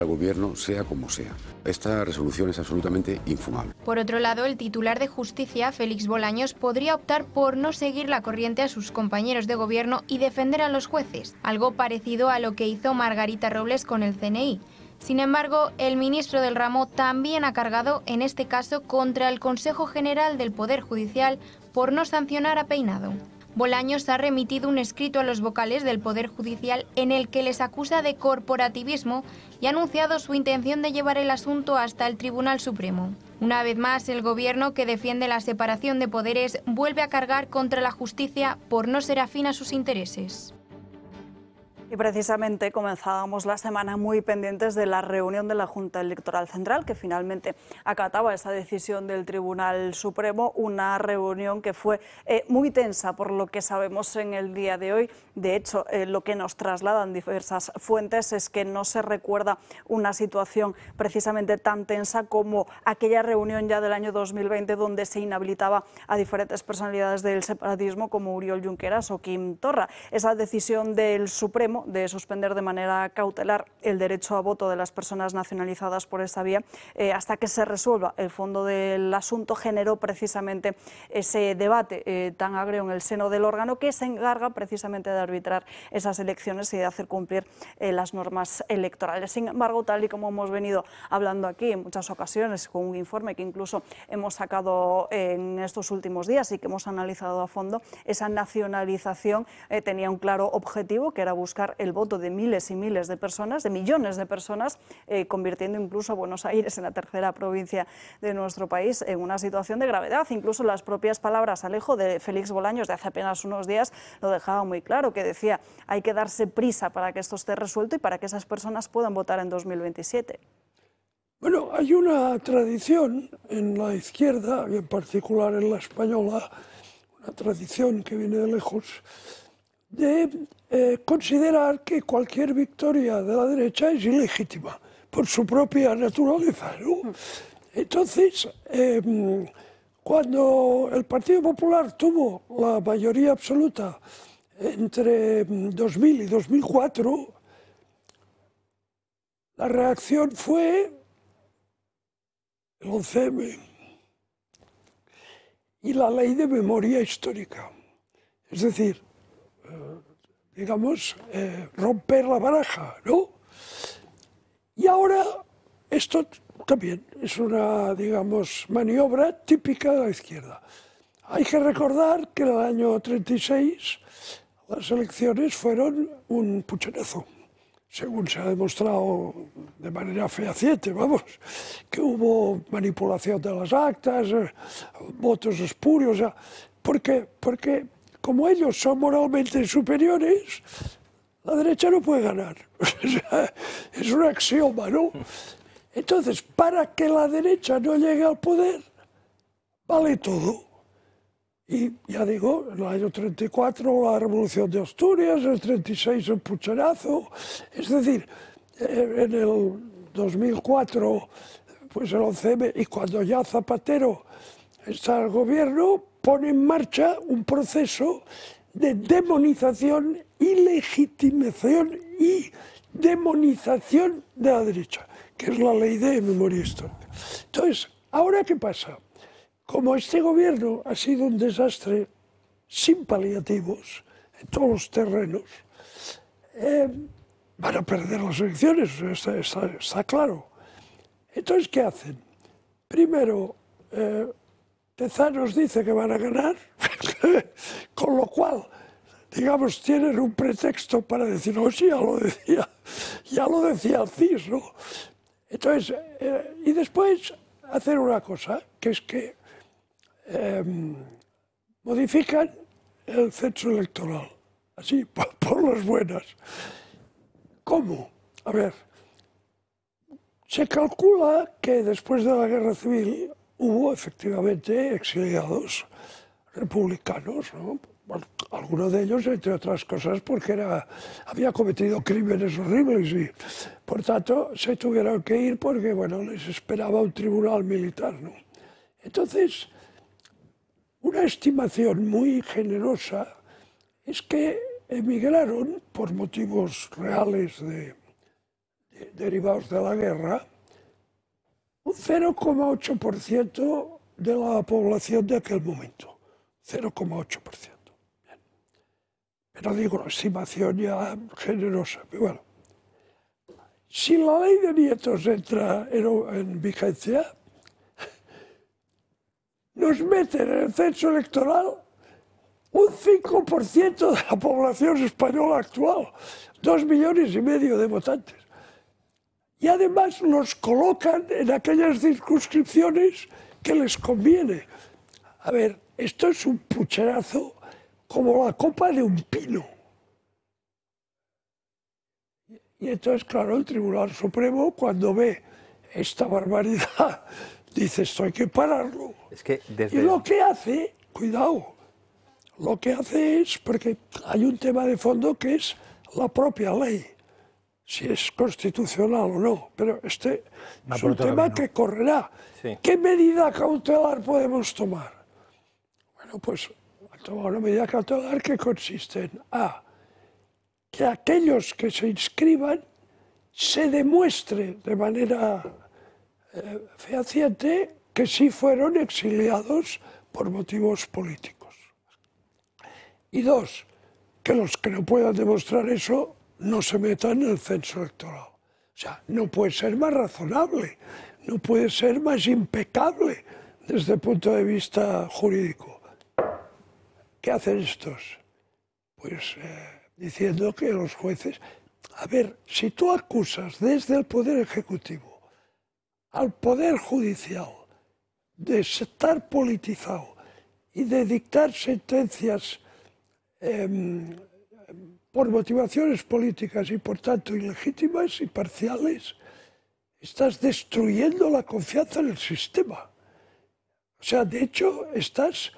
El gobierno, sea como sea. Esta resolución es absolutamente infumable. Por otro lado, el titular de Justicia, Félix Bolaños, podría optar por no seguir la corriente a sus compañeros de gobierno y defender a los jueces, algo parecido a lo que hizo Margarita Robles con el CNI. Sin embargo, el ministro del ramo también ha cargado, en este caso, contra el Consejo General del Poder Judicial por no sancionar a Peinado. Bolaños ha remitido un escrito a los vocales del Poder Judicial en el que les acusa de corporativismo y ha anunciado su intención de llevar el asunto hasta el Tribunal Supremo. Una vez más, el gobierno, que defiende la separación de poderes, vuelve a cargar contra la justicia por no ser afín a sus intereses. Y precisamente comenzábamos la semana muy pendientes de la reunión de la Junta Electoral Central, que finalmente acataba esa decisión del Tribunal Supremo, una reunión que fue muy tensa por lo que sabemos en el día de hoy. De hecho, lo que nos trasladan diversas fuentes es que no se recuerda una situación precisamente tan tensa como aquella reunión ya del año 2020 donde se inhabilitaba a diferentes personalidades del separatismo como Oriol Junqueras o Quim Torra. Esa decisión del Supremo de suspender de manera cautelar el derecho a voto de las personas nacionalizadas por esta vía hasta que se resuelva el fondo del asunto generó precisamente ese debate tan agrio en el seno del órgano que se encarga precisamente de arbitrar esas elecciones y de hacer cumplir las normas electorales. Sin embargo, tal y como hemos venido hablando aquí en muchas ocasiones con un informe que incluso hemos sacado en estos últimos días y que hemos analizado a fondo, esa nacionalización tenía un claro objetivo, que era buscar el voto de miles y miles de personas, de millones de personas, convirtiendo incluso a Buenos Aires, en la tercera provincia de nuestro país, en una situación de gravedad. Incluso las propias palabras, Alejo, de Félix Bolaños de hace apenas unos días lo dejaba muy claro, que decía hay que darse prisa para que esto esté resuelto y para que esas personas puedan votar en 2027. Bueno, hay una tradición en la izquierda, y en particular en la española, una tradición que viene de lejos, de considerar que cualquier victoria de la derecha es ilegítima por su propia naturaleza, ¿no? Entonces, cuando el Partido Popular tuvo la mayoría absoluta entre 2000 y 2004, la reacción fue el 11M y la ley de memoria histórica. Es decir, digamos, romper la baraja, ¿no? Y ahora esto también es una, digamos, maniobra típica de la izquierda. Hay que recordar que en el año 36 las elecciones fueron un pucherazo, según se ha demostrado de manera fehaciente, vamos, que hubo manipulación de las actas, votos espurios, o sea, porque como ellos son moralmente superiores, la derecha no puede ganar. Es un axioma, ¿no? Entonces, para que la derecha no llegue al poder, vale todo. Y ya digo, en el año 34 la Revolución de Asturias, en el 36 el pucherazo, es decir, en el 2004 pues el 11M, y cuando ya Zapatero está al gobierno, pone en marcha un proceso de demonización y legitimación y demonización de la derecha, que es la ley de memoria histórica. Entonces, ¿ahora qué pasa? Como este gobierno ha sido un desastre sin paliativos en todos los terrenos, van a perder las elecciones, está claro. Entonces, ¿qué hacen? Primero, Tezanos dice que van a ganar, con lo cual, digamos, tienen un pretexto para decir, oh, sí, ya lo decía el CIS, ¿no? Entonces, y después hacer una cosa, que es que modifican el censo electoral, así, por las buenas. ¿Cómo? A ver, se calcula que después de la Guerra Civil hubo efectivamente exiliados republicanos, ¿no? Bueno, algunos de ellos, entre otras cosas, porque había cometido crímenes horribles y, por tanto, se tuvieron que ir porque, bueno, les esperaba un tribunal militar, ¿no? Entonces, una estimación muy generosa es que emigraron por motivos reales de derivados de la guerra, un 0,8% de la población de aquel momento. 0,8%. Pero digo, una estimación ya generosa. Pero bueno, si la ley de nietos entra en vigencia, nos meten en el censo electoral un 5% de la población española actual, 2,5 millones de votantes. Y además los colocan en aquellas circunscripciones que les conviene. A ver, esto es un pucherazo como la copa de un pino. Y entonces, claro, el Tribunal Supremo, cuando ve esta barbaridad, dice, esto hay que pararlo. Es que desde... Y lo que hace, cuidado, lo que hace es, porque hay un tema de fondo que es la propia ley, si es constitucional o no, pero este es un tema que correrá. Sí. ¿Qué medida cautelar podemos tomar? Bueno, pues tomar una medida cautelar que consiste en A, que aquellos que se inscriban se demuestre de manera fehaciente que sí fueron exiliados por motivos políticos. Y 2, que los que no puedan demostrar eso no se metan en el censo electoral. O sea, no puede ser más razonable, no puede ser más impecable desde el punto de vista jurídico. ¿Qué hacen estos? Pues diciendo que los jueces... A ver, si tú acusas desde el Poder Ejecutivo al Poder Judicial de estar politizado y de dictar sentencias por motivaciones políticas y por tanto ilegítimas y parciales, estás destruyendo la confianza en el sistema. O sea, de hecho, estás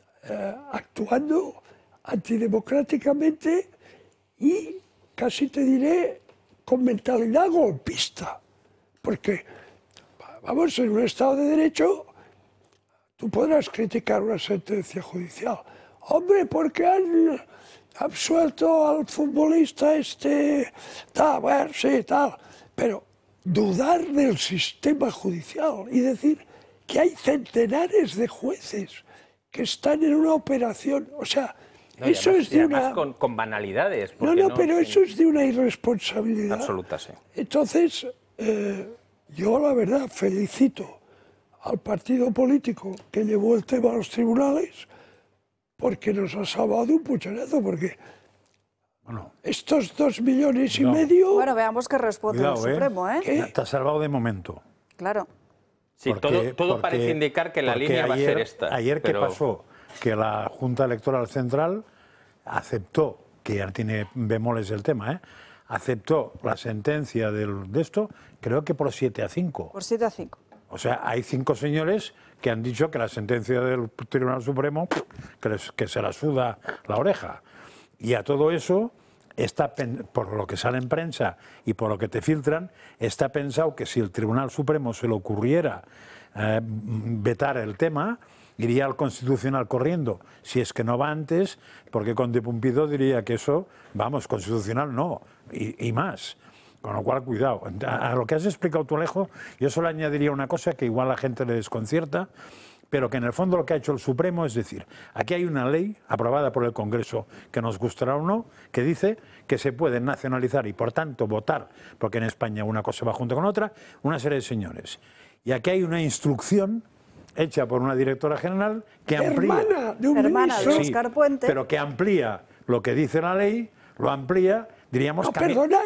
actuando antidemocráticamente y casi te diré con mentalidad golpista. Porque, vamos, en un Estado de Derecho, tú podrás criticar una sentencia judicial. Hombre, porque han absuelto al futbolista tal, bueno, sí, tal. Pero dudar del sistema judicial y decir que hay centenares de jueces que están en una operación, o sea, no, eso además, es de una... con banalidades. No, pero eso es de una irresponsabilidad absoluta, sí. Entonces, yo la verdad felicito al partido político que llevó el tema a los tribunales porque nos ha salvado de un pucherazo, porque estos 2,5 millones... Bueno, veamos qué responde el Supremo, ¿eh? ¿Qué? Te ha salvado de momento. Claro. Sí, todo parece indicar que la línea va a ser esta. Ayer, pero... ¿qué pasó? Que la Junta Electoral Central aceptó, que ya tiene bemoles el tema, aceptó la sentencia de esto, creo que por 7-5. Por 7-5. O sea, hay 5 señores que han dicho que la sentencia del Tribunal Supremo que se la suda la oreja. Y a todo eso, por lo que sale en prensa y por lo que te filtran, está pensado que si el Tribunal Supremo se le ocurriera vetar el tema, iría al Constitucional corriendo, si es que no va antes, porque Conde Pumpido diría que eso, vamos, constitucional no, y más. Con lo cual, cuidado. A lo que has explicado tú, Alejo, yo solo añadiría una cosa que igual a la gente le desconcierta, pero que en el fondo lo que ha hecho el Supremo es decir, aquí hay una ley aprobada por el Congreso, que nos gustará o no, que dice que se puede nacionalizar y por tanto votar, porque en España una cosa va junto con otra, una serie de señores. Y aquí hay una instrucción hecha por una directora general que amplía... Hermana de Óscar Puente. Pero que amplía lo que dice la ley, lo amplía, diríamos... No, perdona,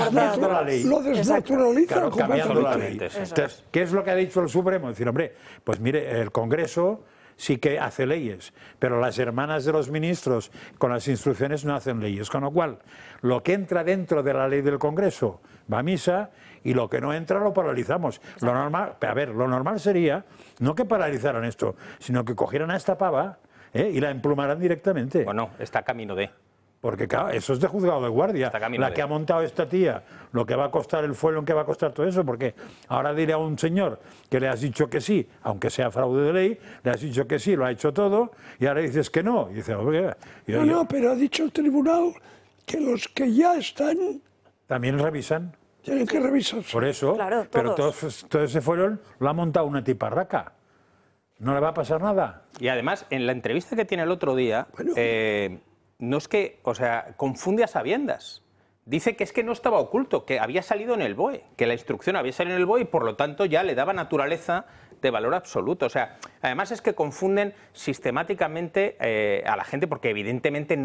lo desnaturaliza cambiando la ley. Entonces, ¿qué es lo que ha dicho el Supremo? Decir, hombre, pues mire, el Congreso sí que hace leyes, pero las hermanas de los ministros con las instrucciones no hacen leyes, con lo cual, lo que entra dentro de la ley del Congreso va a misa y lo que no entra lo paralizamos. Lo normal sería no que paralizaran esto, sino que cogieran a esta pava y la emplumaran directamente. Bueno, está camino de... Porque claro, eso es de juzgado de guardia. La que ha montado esta tía, lo que va a costar el fuelo, que va a costar todo eso, porque ahora diré a un señor que le has dicho que sí, aunque sea fraude de ley, le has dicho que sí, lo ha hecho todo, y ahora dices que no. Y dice, no, pero ha dicho el tribunal que los que ya están... También revisan. Tienen que revisarse. Por eso, claro, pero todos se fueron, lo ha montado una tiparraca. No le va a pasar nada. Y además, en la entrevista que tiene el otro día, no es que, o sea, confunde a sabiendas. Dice que es que no estaba oculto, que había salido en el BOE, que la instrucción había salido en el BOE y por lo tanto ya le daba naturaleza de valor absoluto. O sea, además es que confunden sistemáticamente a la gente porque evidentemente